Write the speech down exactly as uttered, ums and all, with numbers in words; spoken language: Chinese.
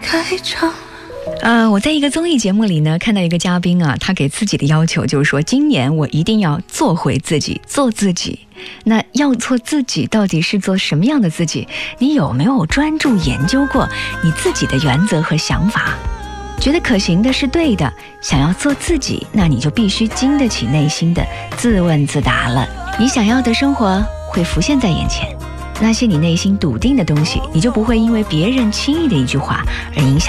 开场。 呃，我在一个综艺节目里呢，看到一个嘉宾啊，他给自己的要求就是说，今年我一定要做回自己，做自己。那要做自己，到底是做什么样的自己？你有没有专注研究过你自己的原则和想法？觉得可行的是对的，想要做自己，那你就必须经得起内心的自问自答了。你想要的生活会浮现在眼前，那些你内心笃定的东西，你就不会因为别人轻易的一句话而影响